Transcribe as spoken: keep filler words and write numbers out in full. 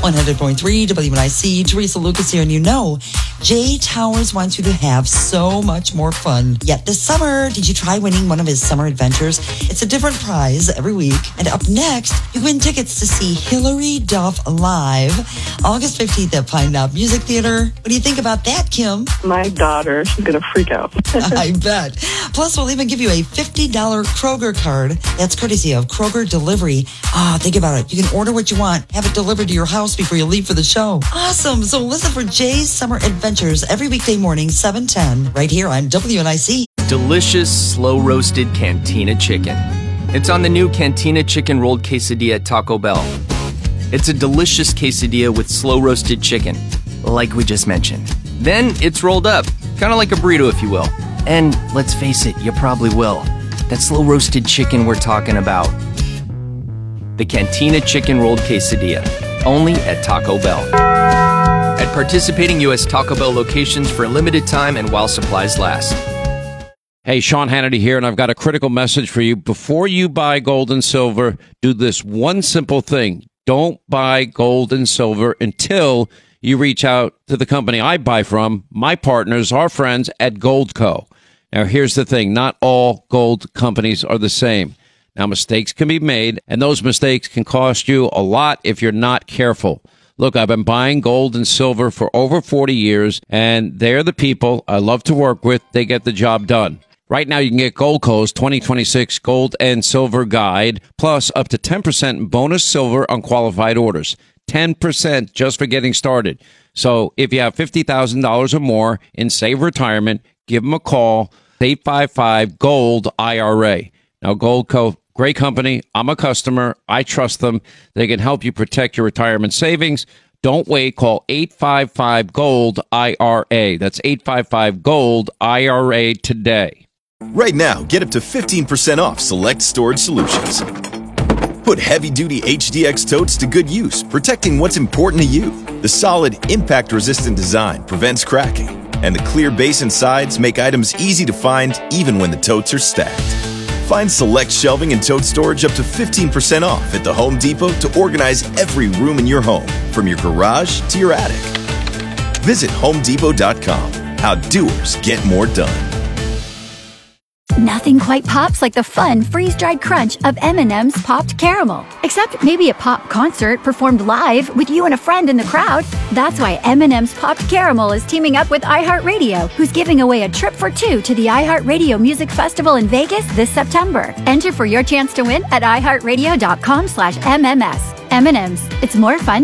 one hundred point three W N I C. Teresa Lucas here, and you know, Jay Towers wants you to have so much more fun. Yet this summer, did you try winning one of his summer adventures? It's a different prize every week. And up next, you win tickets to see Hilary Duff live August fifteenth at Pine Knob Music Theater. What do you think about that, Kim? My daughter, she's going to freak out. I bet. Plus, we'll even give you a fifty dollars Kroger card. That's courtesy of Kroger Delivery. Ah, think about it. You can order what you want, have it delivered to your house before you leave for the show. Awesome. So listen for Jay's Summer Adventures every weekday morning, seven ten, right here on W N I C. Delicious, slow-roasted Cantina chicken. It's on the new Cantina chicken rolled quesadilla at Taco Bell. It's a delicious quesadilla with slow-roasted chicken, like we just mentioned. Then it's rolled up, kind of like a burrito, if you will. And let's face it, you probably will. That slow-roasted chicken we're talking about. The Cantina chicken rolled quesadilla, only at Taco Bell. At participating U S Taco Bell locations for a limited time and while supplies last. Hey, Sean Hannity here, and I've got a critical message for you. Before you buy gold and silver, do this one simple thing. Don't buy gold and silver until you reach out to the company I buy from, my partners, our friends at Goldco. Now, here's the thing. Not all gold companies are the same. Now, mistakes can be made, and those mistakes can cost you a lot if you're not careful. Look, I've been buying gold and silver for over forty years, and they're the people I love to work with. They get the job done. Right now, you can get Goldco's twenty twenty-six Gold and Silver Guide, plus up to ten percent bonus silver on qualified orders. ten percent just for getting started. So if you have fifty thousand dollars or more in Save Retirement, give them a call, eight five five GOLD I R A. Now, Goldco, great company. I'm a customer. I trust them. They can help you protect your retirement savings. Don't wait. Call eight five five GOLD I R A. That's eight five five GOLD I R A today. Right now, get up to fifteen percent off select storage solutions. Put heavy-duty H D X totes to good use, protecting what's important to you. The solid, impact-resistant design prevents cracking, and the clear base and sides make items easy to find even when the totes are stacked. Find select shelving and tote storage up to fifteen percent off at the Home Depot to organize every room in your home, from your garage to your attic. Visit home depot dot com. How doers get more done. Nothing quite pops like the fun, freeze-dried crunch of M and M's Popped Caramel. Except maybe a pop concert performed live with you and a friend in the crowd. That's why M and M's Popped Caramel is teaming up with iHeartRadio, who's giving away a trip for two to the iHeartRadio Music Festival in Vegas this September. Enter for your chance to win at iHeartRadio dot com slash M M S. M and M's. It's more fun